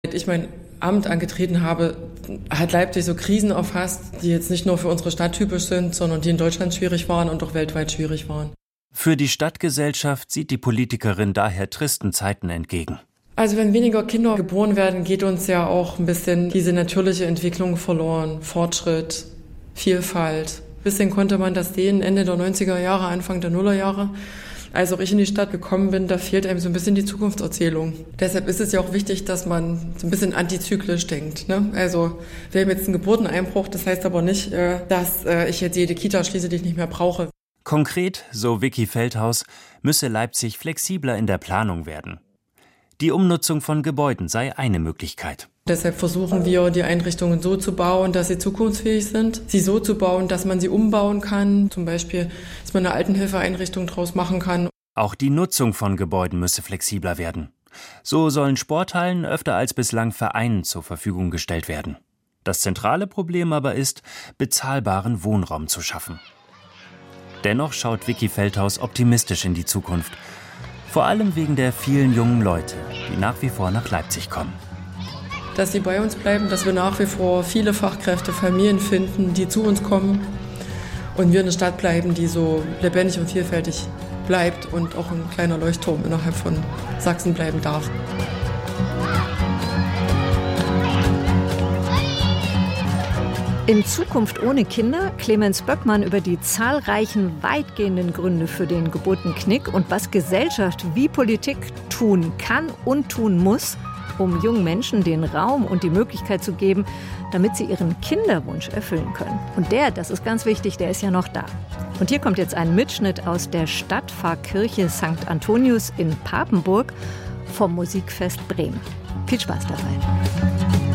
Als ich mein Amt angetreten habe, hat Leipzig so Krisen erfasst, die jetzt nicht nur für unsere Stadt typisch sind, sondern die in Deutschland schwierig waren und auch weltweit schwierig waren. Für die Stadtgesellschaft sieht die Politikerin daher tristen Zeiten entgegen. Also wenn weniger Kinder geboren werden, geht uns ja auch ein bisschen diese natürliche Entwicklung verloren. Fortschritt, Vielfalt. Ein bisschen konnte man das sehen Ende der 90er Jahre, Anfang der Nullerjahre. Als auch ich in die Stadt gekommen bin, da fehlt einem so ein bisschen die Zukunftserzählung. Deshalb ist es ja auch wichtig, dass man so ein bisschen antizyklisch denkt. Ne? Also wir haben jetzt einen Geburteneinbruch, das heißt aber nicht, dass ich jetzt jede Kita schließe, die ich nicht mehr brauche. Konkret, so Vicky Feldhaus, müsse Leipzig flexibler in der Planung werden. Die Umnutzung von Gebäuden sei eine Möglichkeit. Deshalb versuchen wir, die Einrichtungen so zu bauen, dass sie zukunftsfähig sind. Sie so zu bauen, dass man sie umbauen kann. Zum Beispiel, dass man eine Altenhilfeeinrichtung draus machen kann. Auch die Nutzung von Gebäuden müsse flexibler werden. So sollen Sporthallen öfter als bislang Vereinen zur Verfügung gestellt werden. Das zentrale Problem aber ist, bezahlbaren Wohnraum zu schaffen. Dennoch schaut Vicky Feldhaus optimistisch in die Zukunft. Vor allem wegen der vielen jungen Leute, die nach wie vor nach Leipzig kommen. Dass sie bei uns bleiben, dass wir nach wie vor viele Fachkräfte, Familien finden, die zu uns kommen und wir eine Stadt bleiben, die so lebendig und vielfältig bleibt und auch ein kleiner Leuchtturm innerhalb von Sachsen bleiben darf. In Zukunft ohne Kinder Clemens Böckmann über die zahlreichen weitgehenden Gründe für den Geburtenknick und was Gesellschaft wie Politik tun kann und tun muss, um jungen Menschen den Raum und die Möglichkeit zu geben, damit sie ihren Kinderwunsch erfüllen können. Und das ist ganz wichtig, der ist ja noch da. Und hier kommt jetzt ein Mitschnitt aus der Stadtpfarrkirche St. Antonius in Papenburg vom Musikfest Bremen. Viel Spaß dabei.